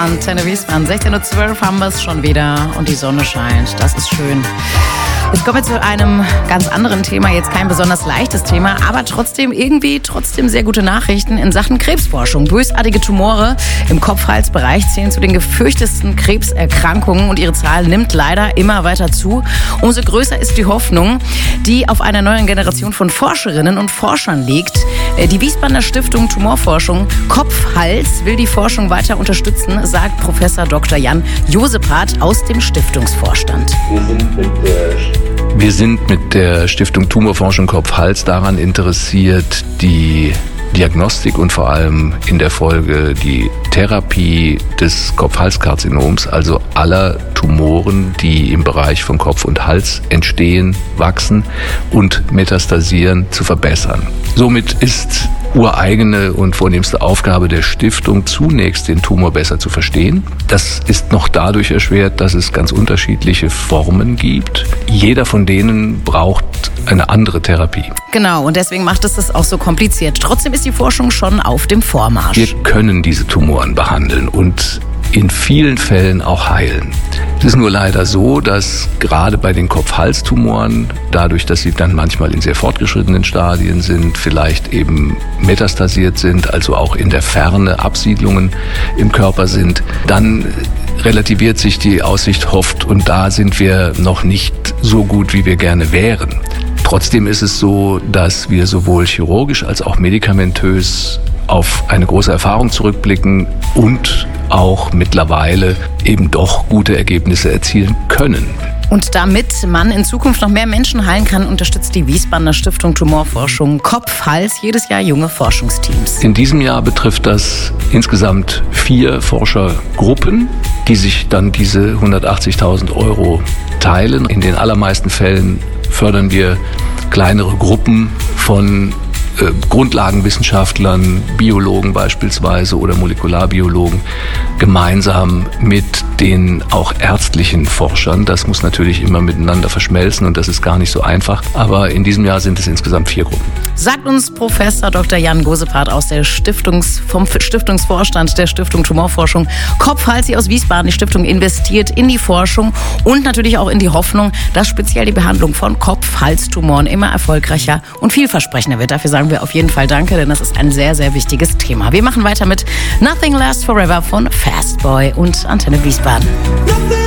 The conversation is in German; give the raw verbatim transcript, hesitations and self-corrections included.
Antenne Wiesbaden. sechzehn Uhr zwölf haben wir es schon wieder und die Sonne scheint. Das ist schön. Jetzt kommen wir zu einem ganz anderen Thema, jetzt kein besonders leichtes Thema, aber trotzdem irgendwie trotzdem sehr gute Nachrichten in Sachen Krebsforschung. Bösartige Tumore im Kopf-Hals-Bereich zählen zu den gefürchtesten Krebserkrankungen und ihre Zahl nimmt leider immer weiter zu. Umso größer ist die Hoffnung, die auf einer neuen Generation von Forscherinnen und Forschern liegt. Die Wiesbadener Stiftung Tumorforschung Kopf-Hals will die Forschung weiter unterstützen, sagt Professor Doktor Jan Josephart aus dem Stiftungsvorstand. Wir sind mit der Wir sind mit der Stiftung Tumorforschung Kopf-Hals daran interessiert, die Diagnostik und vor allem in der Folge die Therapie des Kopf-Hals-Karzinoms, also aller Tumoren, die im Bereich von Kopf und Hals entstehen, wachsen und metastasieren, zu verbessern. Somit ist ureigene und vornehmste Aufgabe der Stiftung, zunächst den Tumor besser zu verstehen. Das ist noch dadurch erschwert, dass es ganz unterschiedliche Formen gibt. Jeder von denen braucht eine andere Therapie. Genau, und deswegen macht es das auch so kompliziert. Trotzdem ist die Forschung schon auf dem Vormarsch. Wir können diese Tumoren behandeln und in vielen Fällen auch heilen. Es ist nur leider so, dass gerade bei den Kopf-Hals-Tumoren, dadurch, dass sie dann manchmal in sehr fortgeschrittenen Stadien sind, vielleicht eben metastasiert sind, also auch in der Ferne Absiedlungen im Körper sind, dann relativiert sich die Aussicht oft und da sind wir noch nicht so gut, wie wir gerne wären. Trotzdem ist es so, dass wir sowohl chirurgisch als auch medikamentös auf eine große Erfahrung zurückblicken und auch mittlerweile eben doch gute Ergebnisse erzielen können. Und damit man in Zukunft noch mehr Menschen heilen kann, unterstützt die Wiesbadener Stiftung Tumorforschung Kopf-Hals jedes Jahr junge Forschungsteams. In diesem Jahr betrifft das insgesamt vier Forschergruppen, die sich dann diese hundertachtzigtausend Euro teilen. In den allermeisten Fällen fördern wir kleinere Gruppen von Äh, Grundlagenwissenschaftlern, Biologen beispielsweise oder Molekularbiologen, gemeinsam mit den auch ärztlichen Forschern. Das muss natürlich immer miteinander verschmelzen und das ist gar nicht so einfach. Aber in diesem Jahr sind es insgesamt vier Gruppen. Sagt uns Professor Doktor Jan Josephart aus der Stiftungs, vom Stiftungsvorstand der Stiftung Tumorforschung Kopf-Hals aus Wiesbaden. Die Stiftung investiert in die Forschung und natürlich auch in die Hoffnung, dass speziell die Behandlung von Kopf-Hals-Tumoren immer erfolgreicher und vielversprechender wird. Dafür sagen wir auf jeden Fall Danke, denn das ist ein sehr, sehr wichtiges Thema. Wir machen weiter mit Nothing Lasts Forever von Fastboy und Antenne Wiesbaden.